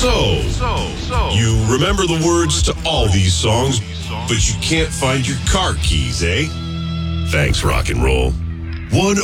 You remember the words to all these songs, but you can't find your car keys, eh? Thanks, rock and roll. 102